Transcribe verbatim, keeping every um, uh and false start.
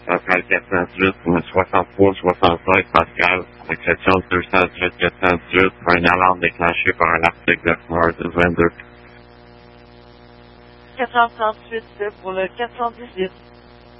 centrale quatre cent dix-huit, soixante-trois soixante-seize Pascal, exception deux cent dix-huit quatre cent dix-huit pour une alarme déclenchée par un article de Mars vingt-deux. quatre cent trente-huit pour le quatre cent dix-huit.